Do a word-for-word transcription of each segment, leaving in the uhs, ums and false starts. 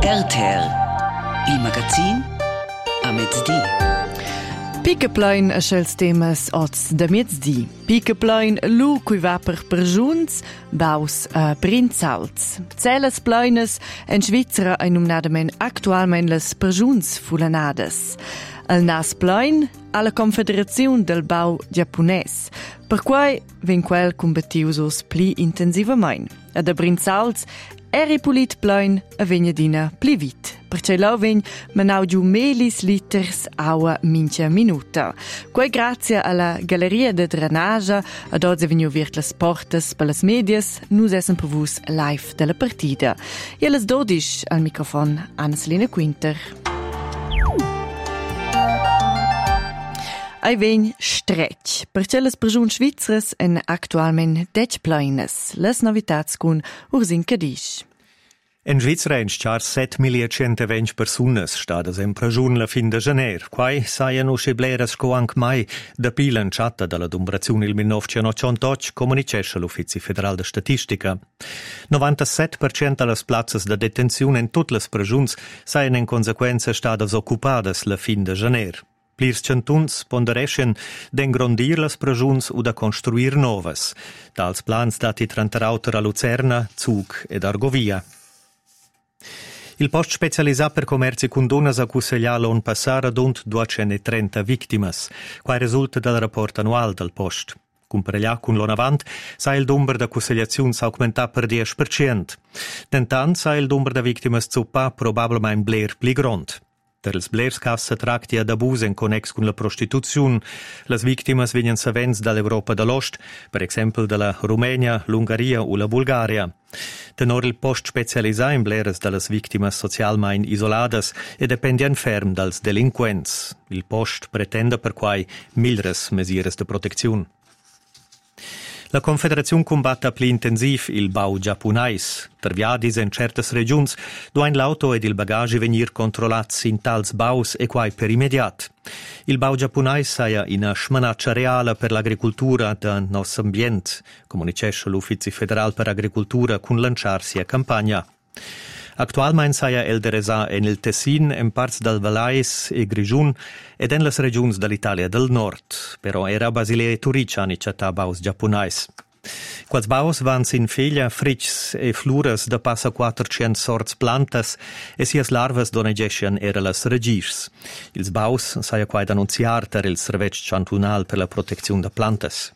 R T R, il magazin a mezzodì. Picaplein a schels temas oz da mezzdi. Picaplein lu cui va per perjuns, baus a Prinzalz. Celas pleines en Svizzera ein numnadamen actualmein les perjuns fulanades. Al nas plein alla Confederazione del Bau Giapponese, per quai ven quel combatius pli intensivamain. Ad a Prinzalz eri pulit plein a vegnadina pli vit. Perché lau vegn menau giù melis liters aua mincha minuta. Quai grazie alla Galleria de Drenage ad oggi vegnu virt las portas per las medias, nus essen per vus live della partida. E alles dodisch al microfon Anna-Selina Quinter. Ai vegn stretch, perché las perjuns svizras en actualmen dec pleines. Las novitats cun Ursin Cadisch. En Svizzera en char set mila centoventi persunas stadas en prejun la fin de janer. Quai saian usce bleras sco anc mai da pila in chatta dalla dumbrazione il millenovecentottantotto comunicesce l'Uffizi Federal de Statistica. novantasette per cento las plazzas de detenzione en tut las prejuns saian en consequenza stadas occupadas la fin de janer. Plirs centuns ponderescen d'engrondir las prejuns o da construir novas. Tals plans dati tranterauter a Lucerna, Zug ed Argovia. Il post specializat per commerci cun donas accuseglia l'on passar ad ont duecentotrenta victimas, quai resulta dal rapport annual del post. Comparellar cun l'on avant, sa il number d'accusegliaziuns augmentat per dieci per cento. Dentant sa il number de victimas zuppa probabilmein bler pli grond. Der els blers cassa tracti ad abus en connex con la prostituziun. Las victimas vegnan savents dall'Europa dall'Ost, per exempel dalla Rumenia, l'Ungaria o la Bulgaria. Tenor il post specialisà in bleres dallas victimas socialmein isoladas e dependien ferm dals delinquents. Il post pretende per quai mildres mesires de proteziun. La Confederazione combatta pli intensiv il bau giapponais. Per viadis en certas regions duain l'auto ed il bagage venir controllats in tals baus e quai per immediat. Il bau giapponais saia ina schmanaccia reala per l'agricultura da nos ambient, comunicesce l'Uffizi Federal per Agricultura cun lanciarsi a campagna. Actualmein saia el deresa en il Tessin, en parts del Valais e Grigiun ed en las regions dell'Italia del Nord, però era Basilea e Turic ani chatta baus giapponais. Quals baus van sin feglia, frics e fluras da passa quattrocento sorts plantas e sias larvas donegescian era las regirs. Ils baus saia quai d'annunziar ter il servetg cantunal per la protezione da plantas.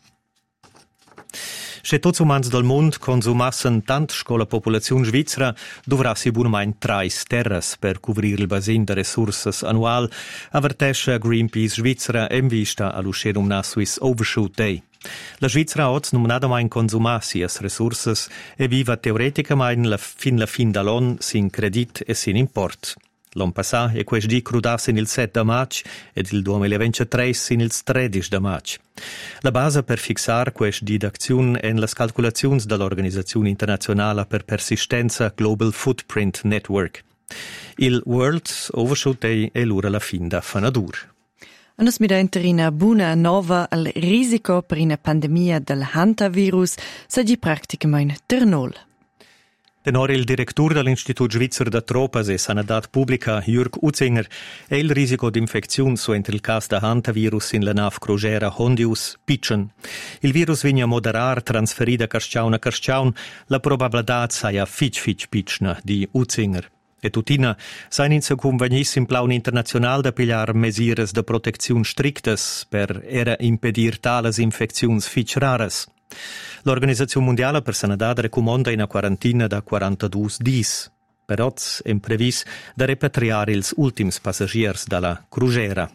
Se tots umans del mund consumassen tant sco la populazione svizzera, dovrà si bunamain trais terras per cubrir il basin de resurses annual, avertesce Greenpeace Svizzera en vista all'uscerum na Swiss Overshoot Day. La Svizzera oz numnadamain consumar sias resurses e viva teoreticamain la fin la fin dall'on sin credit e sin import. L'on passà e quest di crudas in il sette de maig ed il duemilaventitré in il tredici de maig. La base per fixar quest di d'acziun en las calculaziuns dall'Organizzazione Internazionale per Persistenza Global Footprint Network. Il World Overshoot Day è l'ura la fin da fanadur. Anos mi da interina buna nova al risico per una pandemia del hantavirus sagi praticamente ternol. Tenor il direttur dell'Institut Svizzer da Tropas e Sanadat Publica, Jürg Utzinger, e il risico d'infeczione su entro il cas da hantavirus in la nav crugera Hondius pitchen. Il virus vigna moderar transferida carsciaun a carsciaun, la probabilità saia fitch fitch pitchna di Utzinger. E tutina, sain in se convegnis in plaun internazional da pigliar mesires de protezione strictes per era impedir tales infecziuns fitch rares. L'Organizzazione Mondiale per Sanità recomanda una quarantina da quarantadue dis. Però è previs da repatriare ils ultims passagiers dalla crugera.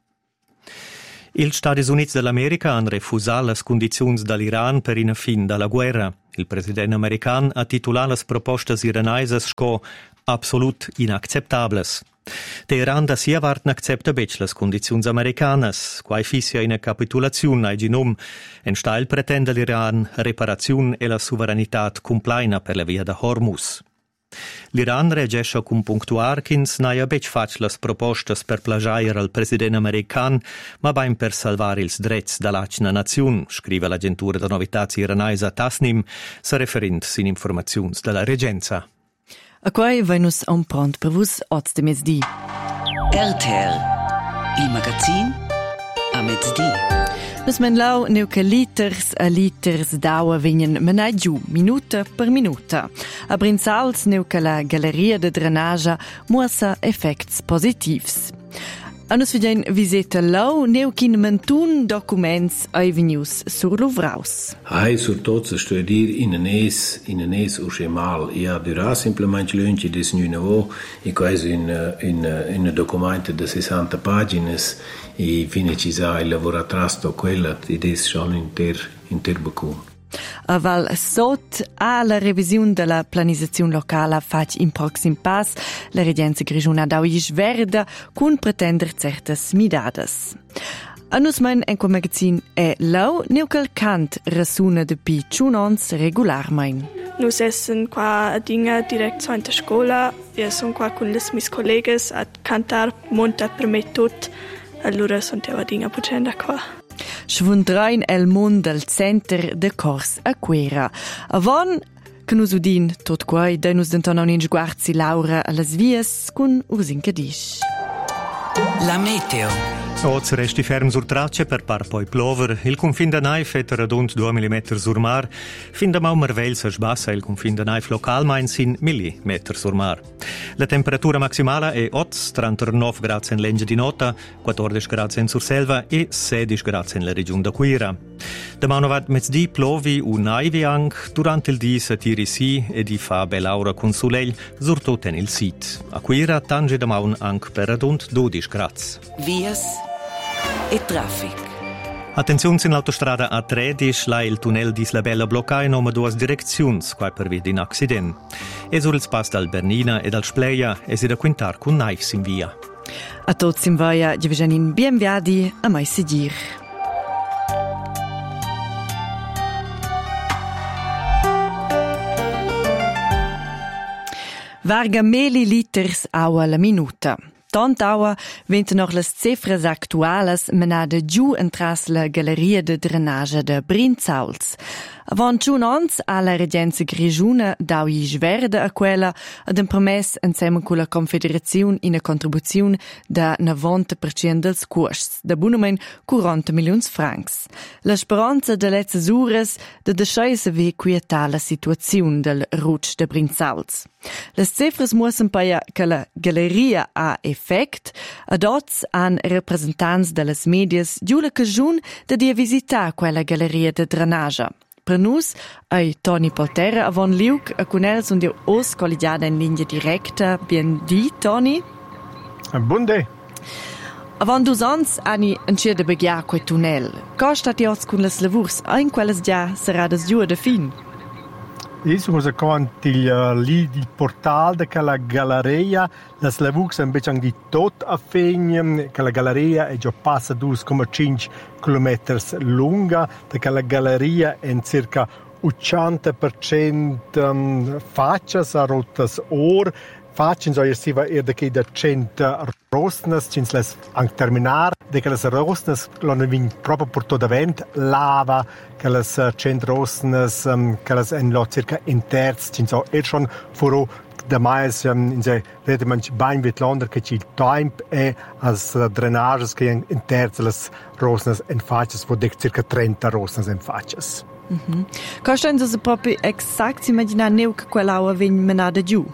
Ils Stati Uniti dell'America han refusat las condiziuns dall'Iran per una fin dalla guerra. Il presidente american ha titulat las propostas iranaises sco absolut inacceptables. Teheran da sia vart n'accepta bec las condiziuns americanas, quai fissia una capitulaziun ai ginum, en stail pretende l'Iran reparaziun e la sovranitat complaina per la via da Hormuz. L'Iran reagesce cum punctuar ch'ins n'aia bec fac las propostas per plagiare al president american, ma bain per salvar ils drets da l'acna naziun, scrive l'agentura de novitats iranaisa Tasnim, se referint sin informaziuns della regenza. A quai venus un pront per vus oz de mezzdi. R T L, il magazin a mezzdi. Nus men lau neu che liters a liters d'aua vegnan menai giù, minuta per minuta. A Brinzals neu che la galleria de drenaja muossa effects positivs. A nus vidien visita lau neu kin mentun documents ai vegnius sur l'uvraus. Hai sur tot se studir in enes in enes uschemal. Ja dura simplement lunch des nuovo e quasi in in in documento de sessanta pagines e fine ci sa il lavoratrasto quella ed è schon inter interbecum. A Val Sot a la revisione della pianizazione locale fac in proxim pass la regenza grigiona d'auisch verda con pretender certas midades. A nus mein en co magazin è lau neu quel cant rasuna de pi ciunons regularmein. Nus essen qua dinga direct so in der scola, wir son qua con les mis colleges a cantar montat per me tot, allora son teva dinga pucenda qua. Schwundrain el mund del center de Cors a Quera. Avon che nus udin tot quai, dai nus denton un inch guarzi Laura a las vias cun ursin cadisch. La meteo. Oz resti ferm sur tracce per par poi plover. Il confin da naif et radund due millimeter sur mar. Fin da mau merveil se sbassa il confin da naif local main sin millimeter sur mar. La temperatura maximala è oz, trentanove gradi in Lengia di Nota, quattordici gradi in Surselva e sedici gradi in la regione da Quira. Da mano vad mezzdi plovi u naivi anc, durante il di se tiri si e di fa belaura con sulegl, surtot en il sit. A Quira tange da maun anc per radund dodici gradi. Vias e traffic. Attenzione in l'autostrada A tredici, là il tunnel di Slabella blocca in nome due direzioni, qua per via di un accidente. E sul spas dal Bernina e dal Spleia e si da quintar con naifs in via. A tots in vaia, in bienviadi a mai seguir. Varga meli liters aua la minuta. Tant aua venten noch las cifras actualas menade giù entras la galleria de drenage de Brinzals. Avant giù ons alla regenza grigiuna d'aui sverde a quella ad un promess insieme con la Confederazione in a contribuzione da novanta per cento dels costs, da bunumen quaranta milions francs. La speranza de letzes ures de deixai se ve quieta la situazione del Rutsch de Brinzals. Las cifras muossen paia che la galleria ha effect, ad oz han representants de las medias giù la cagiun de dia visita quella galleria de drenage. Per nus, ai Toni Polterra, avon liug a cunels und io os collegiada in linea directa. Bien di, Toni? Bunde. Avon dus ans ani encier de begia quei tunnel. Costat ioz cun las lavurs, ein quelles gia sarà das giù de fin? Io sono conti il, lì il portale di quella galleria, la Slavux è invece di tot a fine, che la galleria è già passa due virgola cinque chilometri lunga, di quella galleria è in circa ottanta per cento facce, a rotas or, facce, so si va er de che da cento rosnes, cins les anche terminar, de che les rosnes l'hanno vin proprio per tot davent, lava, che les cento rosnes, che les en lo circa in terz, cins so er schon foro da mais in se vede man bain vet lander che ci temp e as drenages che in terz les rosnes en faces vo de circa trenta rosnes en faces. Mhm. Costa so proprio exakt immaginar neu che quella ava vin menada giù.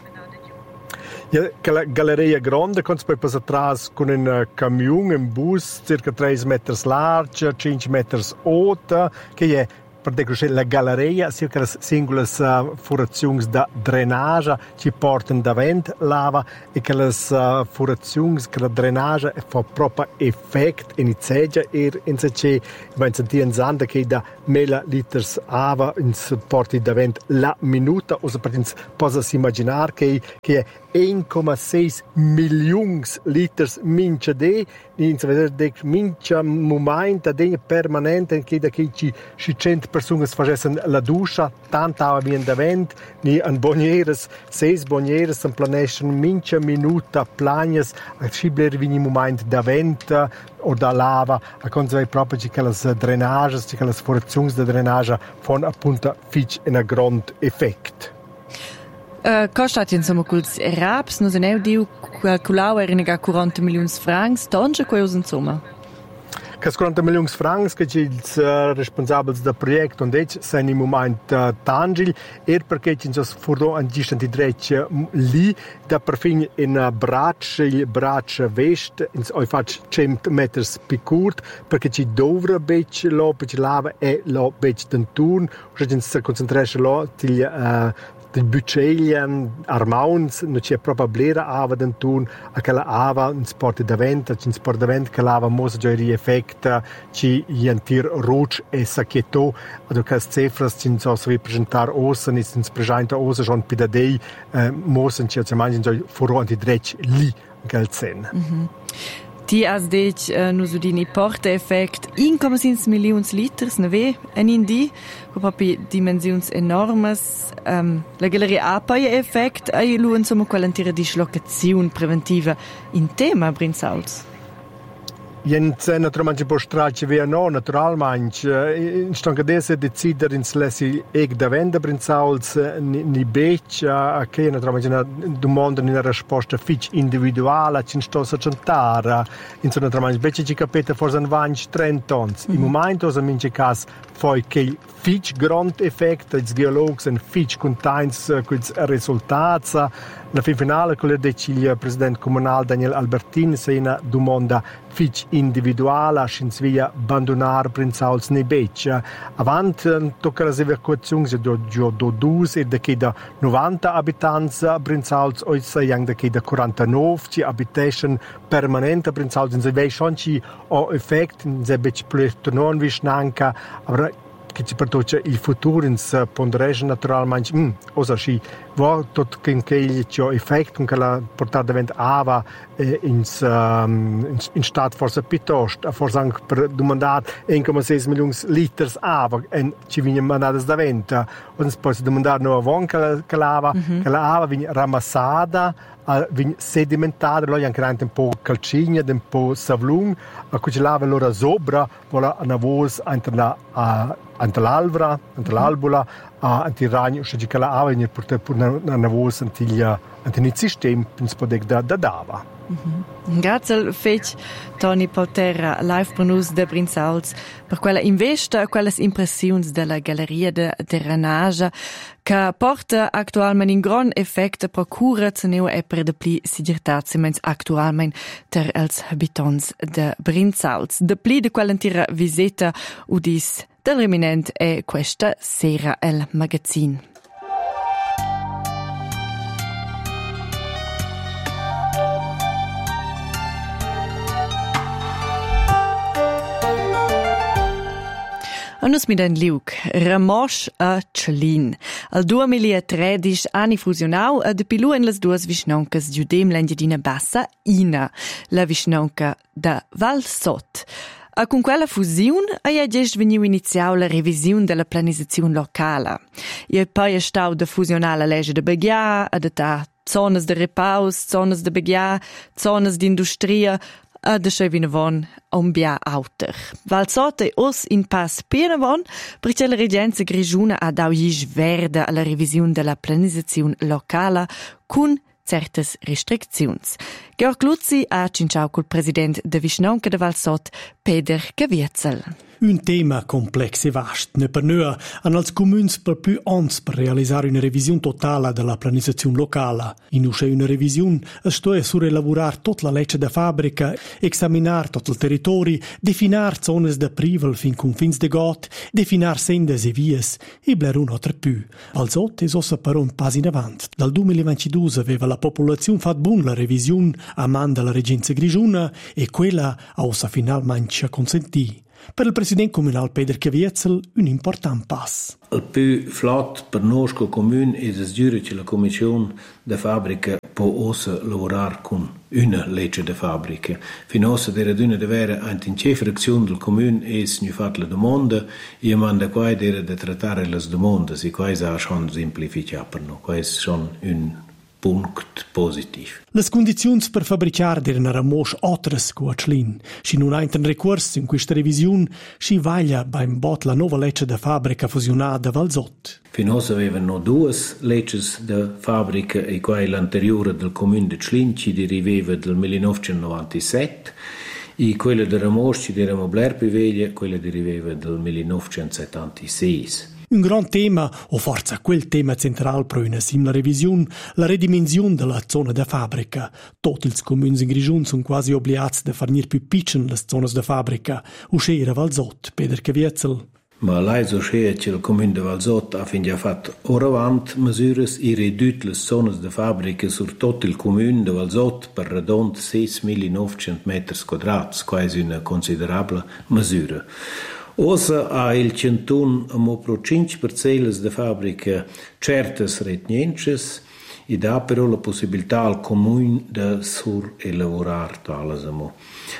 Ja, la galleria grande, quando poi passa atrás con un camion, un bus, circa tre metri largo, cinque metri alto, che è per dire la galleria, circa le singole uh, furazioni da drenage ci portano davanti lava e che le uh, furazioni che la drenage fa proprio effetto in seggia e in se c'è in sentire sanda che da mille liters ava in porti davanti la minuta o se per possa si immaginare che che è uno virgola sei milioni liters mince de in se vedere de mince momento de permanente che da che ci cento persone facessero la doccia tanta ava vien davanti ni an bonnieres seis bonnieres an planation mince minuta plagnes a scibler vini moment davanti o da lava a conservare proprio che le drenages che le furazioni da drenage von appunto fich in a grand effekt. Uh, Costat insomma culs Raps, non se ne diu calculau erano ga quaranta milioni francs, tonge quei insomma. Che quaranta milioni francs che ci uh, responsabili del progetto und jetzt sind im Moment uh, tangil er perché ci sono furdo an distante drecce lì da perfin in uh, braccia il braccia vest ins oi fac cent meters picurt perché ci dovra bec lo bec lava e lo bec denturn o ci si concentrare lo til uh, del budget armauns non c'è proprio blera ava d'antun a che la ava un sport davent ci un sport davent che lava mosa gioi effect ci iantir roach e saccheto ad che cifras ci so ripresentare ossa ni si presenta ossa schon pidadei mosa ci ci mangiano gioi foro anti drech li galzen Ti as dec uh, nusudini porta effect one komma six milions liters neve en indi con proprio dimensions enormes um, la galleria ha poi effect ai lu insomma quell'antira dislocazione preventiva in tema Brinzals. Jens naturalmente può stracci via no naturalmente in stanca desse decidere in slesi eg da venda Brinzals ni, ni bec a che naturalmente una domanda una risposta fich individuale ci sto a cantare in sono naturalmente bec ci capita forse un vanch trenta tons in momento so mince cas poi che fich grand effect als geologs en fich contains quels resultats la fin finale con il presidente comunale Daniel Albertin se una domanda fich individuale schins via abbandonar Brinzals ne bec avant tocca las evacuazioni do do do dus e da che da novanta abitanti Brinzals oi sa yang da che da quarantanove ci habitation permanente Brinzals in se vei schon ci o effect in se bec plus non visnanca aber che ci pertoce il futuro in se pondereja naturalmente mm, osa sci va tot che che c'ho effect con che la portata davent ava eh, in um, in, in stat forse piuttosto forse anche per domandare one komma six milioni liters ava e ci viene mandadas davent und poi si domandare no avon che che lava mm-hmm. che la ava viene ramassata uh, viene sedimentata lo anche un po' calcigna un po' savlung a cui ci lava allora sopra vola una voz entre la uh, ante l'albra, ante l'albula, ante il ragno, se che la ava, ne porta pur una voce ante il ante il sistema, pins podek da da dava. Grazie al fec Toni Polterra, live per nus de Brinzals, per quella investa, quelle impressioni della galleria de Terranage, che porta attualmente in gran effect procura ceneu e per de pli sigurtat mens attualmente ter els habitants de Brinzals. De pli de quell'antira visita udis del reminent è questa sera el magazin. Annus mit ein Liug, Ramosch a Tschelin. Al duemilatredici anni fusionau a de pilu en las duas vischnoncas giudem l'Engiadina Bassa Ina, la vischnonca da Val Sot. A con quella fusione è già veniu iniziau la revisione della pianificazione locale. E poi è stau da fusionare la legge de Beghia, a da zonas de repaus, zonas de Beghia, zonas di industria, a da schei vinavon a un bia auter. Valsot è os in pass pienavon, perché la regenza grigiuna ha dau již verde alla revisione della pianificazione locale con certes restricziuns. Georg Luzzi ha cinciau col president de Vischnonca de Valsot, Peter Gaviezel. Un tema complex e vast, ne per noi hanno als comuns per più ans per realizzare una revisione totale della pianificazione locale. In usce una revisione sto è su rielaborar tutta la legge da fabbrica, examinar tutto il territorio, definar zones da privel fin confins de got, definar sendas e vies, e bler un altro più. Valsot è ossa per un pas in avanti. Dal duemilaventidue aveva la popolazione fatto buon la revisione a man della regenza grigiuna e quella a ossa finalmente consentì. Per il presidente comunale Peter Gaviezel un important pass. Il più flott per noi come comune è di dire che la commissione di fabbrica può osa lavorare con una legge di fabbrica. Fino a ora deve avere anche in frazione del comune e si fa le domande e manda qua deve trattare le domande e qua è già semplificato per noi. Qua è un punct positiv. Le condizioni per fabbricar erano ramos altres co a Tschlin. Si non ha un recurs in questa revisione, si vaglia beim bot la nuova legge da fabbrica fusionata Valzot. Finora avevano due leggi da fabbrica e quella anteriore del comune di Tschlin ci derivava del millenovecentonovantasette e quella di Ramos ci derivava Bler più veglia, quella derivava del millenovecentosettantasei. Un gran tema, o forza quel tema central per una simile revisione, la redimensione della zona da fabbrica. Tutti i comuni in Grigion sono quasi obbligati a fare più piccole le zone da fabbrica. Uscire Valzot, Peter Caviezel. Ma lei so che il comune di Valzot ha già fatto oravant misure e ridotto le zone da fabbrica su tutto il comune di Valzot per redondo seimilanovecento metri quadrati, quasi una considerabile misura. Osa ha il centun amo pro cinque parcelle da fabbrica certes retniences e dà però la possibilità al comune di surelaborar tales amo.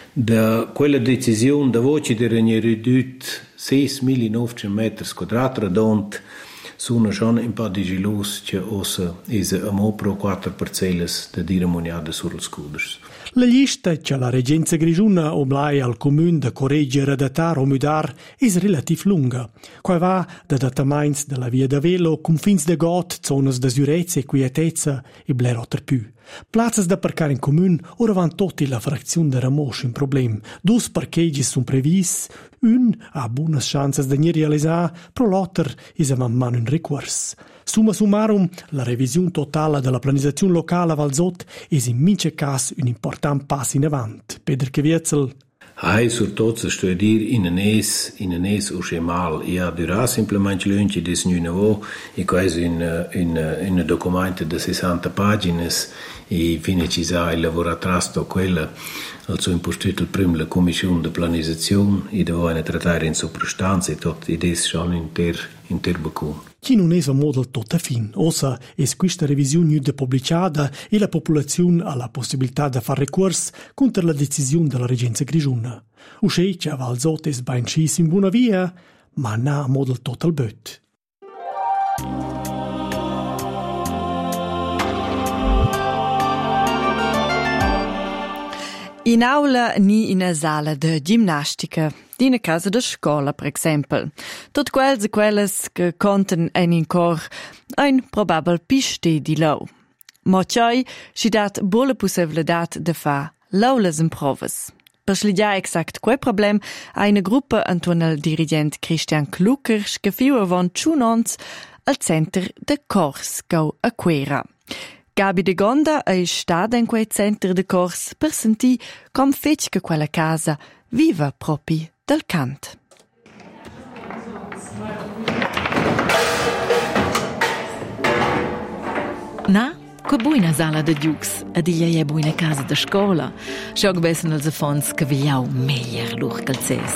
Da quella decisione da voce di regne ridotto seimilanovecento metri quadrati redond sono già un po' di gelos che osa is amo pro quattro parcelle da diramoniate sur le scuders. La lista che la Regenza Grigiuna oblai al comune da correggere, datar o mudar è relativ lunga. Qua va da datamains della via da velo, confins de got, zonas da surezza e quietezza e blerotter più. Plazzas da parcar in comune ora van tutti la frazione de Ramos in problem. Dus parcheggi sono previs, un ha buone chances de ne realizzare, pro l'altro is a man mano in recurs. Summa summarum, la revisione totale della pianificazione locale a Valzot è in mince cas un important passo in avanti. Peter Caviezel. Hai sur tots sto a dir in enes in enes o schemal ja dura simplement lunch des nu novo e quasi in in in un documento de sessanta pagines e fine ci sa il lavoratrasto quella also impostato il primo la commissione de pianificazione e doveva trattare in soprastanza e tot idees schon inter interbacun. Chi non è un modo tot a fin, osa è questa revisione de pubblicata e la popolazione ha la possibilità di fare ricorso contro la decisione della Regenza Grigiuna. Uscì che a Valzot è ben cis in buona via, ma non ha modo tot al böt. In aula ni in una sala de ginnastica, di una casa de scola, per esempio. Tot quels e quelles che conten en in cor ein probabel piste di lau. Ma cioi si dat bolle possibilitat de fa laules en proves. Per slidiar exact quel problem ha una gruppa antuan el dirigent Christian Kluckers che fiu avon ciunons al center de Cors gau a Quera. Gabi de Gonda è stata in quel centro de Cors per sentire com fec che quella casa viva proprio del cant. Na, che buona sala de Dux, ed iglia è buona casa de scola. Sciog bessen els affons che vigliau meglier lur calzes.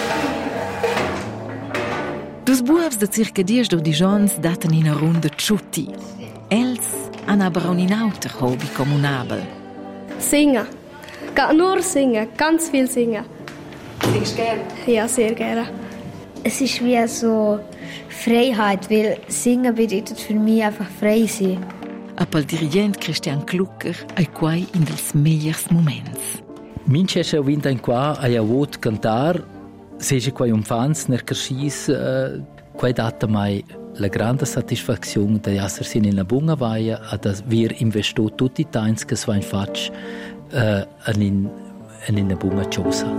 Dus buavs de circa dies dodijons daten in a runde ciutti. Els han aber auch ein auter Hobby kommunabel. Singen. Ga nur singen, ganz viel singen. Singst du gerne? Ja, sehr gerne. Es ist wie so Freiheit, weil Singen bedeutet für mich einfach frei sein. Appel dirigent Christian Klucker è quai in dels megliers moments. Mince c'è vinta in qua a avut cantar, seja quai un fans ner carcis, uh, quai data mai la grande satisfazione di essere in una buona via ad aver investito tutti i tempi che si faccio uh, in, in una buona cosa.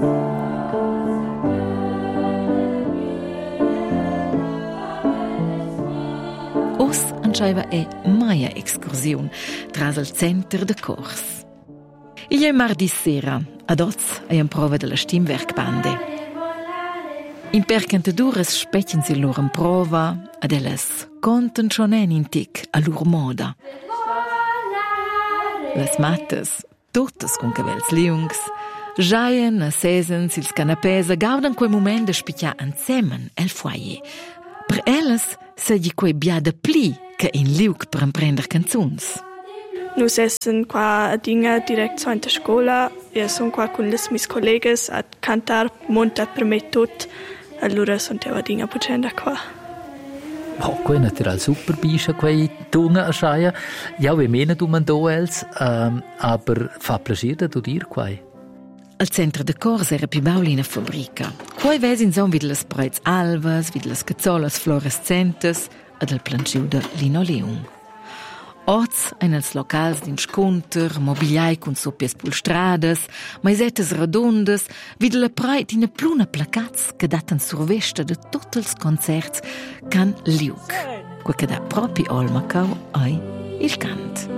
Os anscheinend è mai excursione tra il centro de Cors. Il è mardi sera, ad oz è in prova della Stimmwerkbande. In percantadures specchien si loro in prova, ad elles conten schon en in tic a loro moda. Les mattes, totes con cavels liungs, jaien a sesen sils canapés, gaudan quei moment de spicciar ensemen el foyer. Per elles segi quei bia de pli che in liug per imprender canzuns. Nus essen qua dinga direct so in der scola, e son qua con les mis colleges a cantar montat per me tot. Allora sono te dinga pucenda qua. Oh, quei natural super bischa, quei tunga a schaia. Ja, we mena du man do els, um, aber fa plaisir da du dir quei. Al centro de Cors era più baulina fabbrica. Quei ves in son vid las prets alvas, vid las cazzolas fluorescentes ed al planciu de linoleum. Oz ein els locals din sconter, mobiliai con soppies pulstrades, maisettes redondes, vid la preit in pluna placats che datan survesta de tots els concerts can liug, quo che da propi olmacau ai il cant.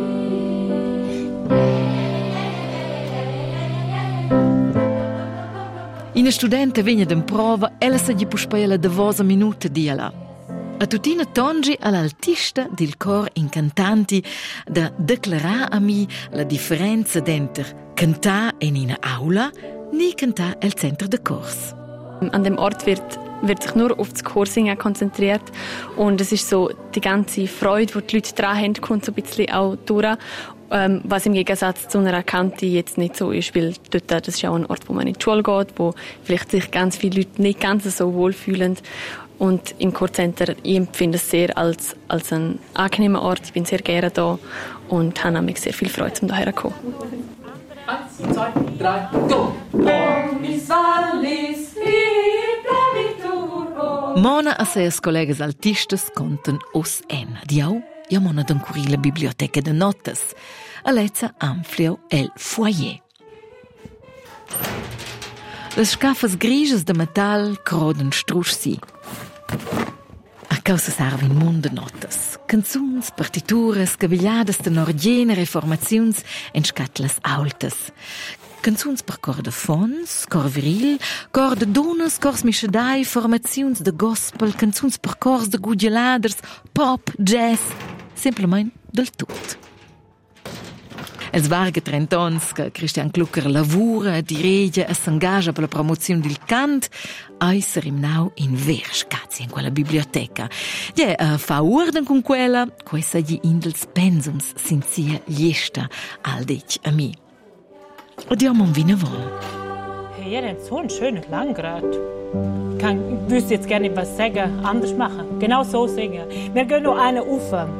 Ina studente vegna d'improva, ella sa gli puspaiela de vosa minuta diala. A tutina tongi all'altista del cor incantanti da declarar a mi la differenza d'enter cantar in una aula ni cantar al centro de Cors. An dem Ort wird, wird sich nur auf das Chorsingen konzentriert und es ist so die ganze Freude, die die Leute dran haben, kommt so ein bisschen auch durch. Ähm, was im Gegensatz zu einer Kante jetzt nicht so ist, weil dort, das ist auch ein Ort, wo man in die Schule geht, wo vielleicht sich ganz viele Leute nicht ganz so wohl fühlen. Und im Chorcenter, ich empfinde es sehr als, als ein angenehmer Ort. Ich bin sehr gerne da und habe nämlich sehr viel Freude, um hierher zu kommen. Eins, zwei, drei, go! Mona a seus colegas altistas conten os en. Diau, ja mona d'ancuri la biblioteca de notes. A lezza amplio el foyer. Les scafas griges de metal croden strussi. A causa servin munde notas. Canzuns, partituras, cavigliadas de nordiene reformaziuns en scatlas aultas. Canzuns per cor de fons, cor viril, cor de donas, cors mischedai, formaziuns de gospel, canzuns per cors de gugeladers, pop, jazz, semplament del tut. Els varga trentons che Christian Klucker lavura, dirige e s'engagia per la promozione del cant, esser im nau in ver scazzi in quella biblioteca. Ja, uh, fa orden con quella, questa gli indels pensums sin sia liesta al dich a mi. Und ja, man wie ne wohn. Hey, ja, das ist so ein schönes Langrad. Ich kann, ich wüsste jetzt gerne was sagen, anders machen. Genau so singen. Wir gehen noch eine Ufer.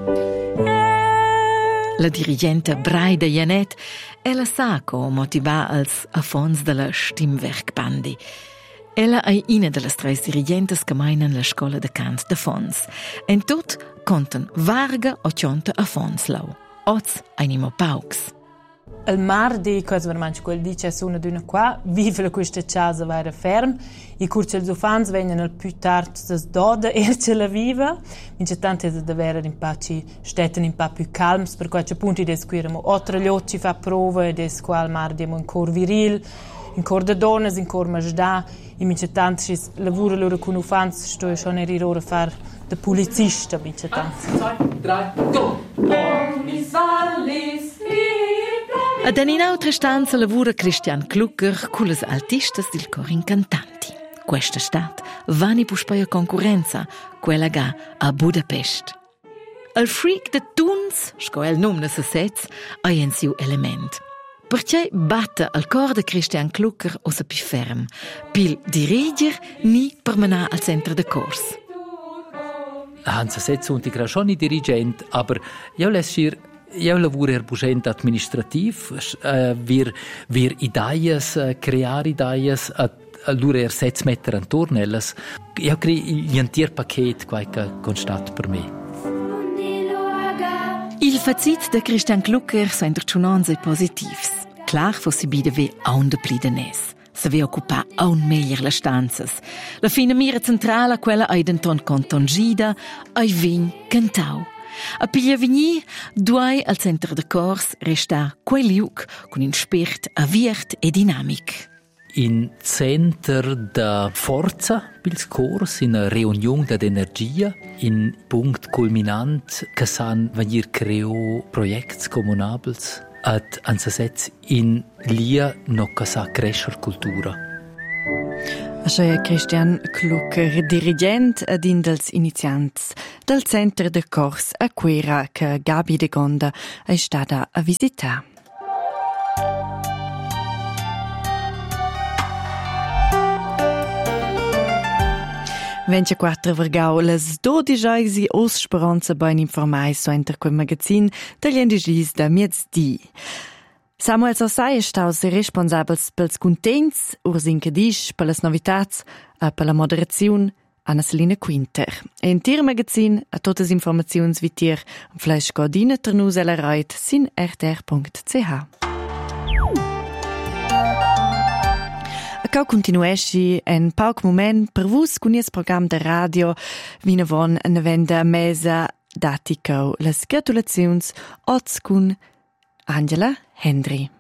La dirigente Braida Janet ella sa co motivar als affons de la Stimmwerkbandi. Ella è una delle tre dirigentes che meinen la scola de cant de Fons. En tot conten varga o cionta affons lau. Oz animo pauks. Il mardi, cosa veramente quel dice è una d'una qua, vive questa casa vera ferm. I curci els ufans vengono più tardi das doda e ce la viva. Mince tante da avere in pace stetten un po' più calms, per qualche punto des quiremo otra gli fa prova e des qual mardi in cor viril, in cor de donnes, in cor majda. I mince tante si lavora loro con ufans, sto schon eri ora far de polizista mince tante. Eins, zwei, drei, go! Ad in altre stanza lavora Christian Klucker con le altistas del cor incantanti. Questa stat vani puspaia concorrenza, quella ga a Budapest. Il freak de tuns, sco el num ne se sez, ha in siu element. Perché batte al cor de Christian Klucker osa pi ferm, pil diriger ni permana al centro de Cors. Hans setz untigra schon i dirigent, aber ja lesir io lavoro er bucent administrativ, uh, wir wir ideias uh, crear ideias a allora er sets metter intorno elles. Io crei l'intero paket qualche constat per me. Il fazit de Christian Klucker sind derchunanze positivs. Klar fossi bide ve aun de plidenes. Se ve occupa aun meglier le stanzas. La fine mira centrala quella ai denton contongida, ai vin cantau. A Pigliavigny, duai al centro de Cors, resta quel liug con un spirit aviert e dinamic. In center da forza pils Cors, in a reunion da energia, in punct culminant che san venir creo projects comunabels, ad ansasets in lia no che sa crescer cultura. Așa Christian Klucker, dirigent ad in dels iniziants del Centre de Cors a Quera che Gabi de Gonda è stata a visitare. ventiquattro vergau las dodici os speranza ben informai so enter quel magazin dagli indigis da miezdi. Samuel Sossai è stato responsabile pels contents, ursin cadisch, per las novitats e per la moderazione Anna Selina Quinter. E in Tier Magazin a tutte le informazioni vi tier un flash godina ternus alla reit sin r t r punct c h. Acau continuesci en pauc moment per vus con il programma de radio vina von ne venda mesa daticau las gratulazions oz cun Angela Hendry.